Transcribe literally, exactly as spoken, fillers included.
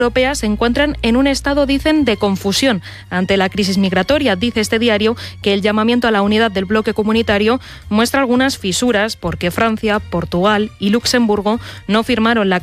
europeas se encuentran en un estado, dicen, de confusión ante la crisis migratoria. Dice este diario que el llamamiento a la unidad del bloque comunitario muestra algunas fisuras porque Francia, Portugal y Luxemburgo no firmaron la